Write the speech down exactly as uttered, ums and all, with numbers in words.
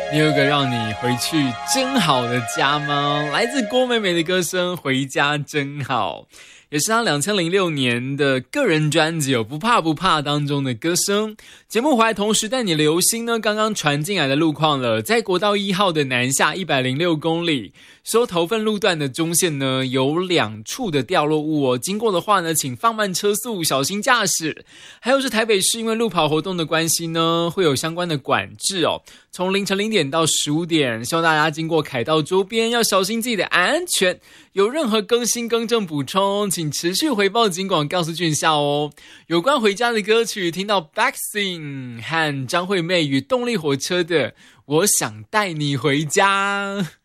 你有个让你回去真好的家吗？来自郭美美的歌声《回家真好》，也是她二零零六年的个人专辑《不怕不怕》当中的歌声。节目回来同时带你留心呢，刚刚传进来的路况了。在国道一号的南下一百零六公里，收头份路段的中线呢，有两处的掉落物哦，经过的话呢，请放慢车速，小心驾驶。还有是台北市因为路跑活动的关系呢，会有相关的管制哦。从凌晨零点到十五点，希望大家经过凯道周边要小心自己的安全。有任何更新更正补充，请持续回报警广告诉俊孝哦。有关回家的歌曲，听到 Backsin 和张惠妹与动力火车的《我想带你回家》。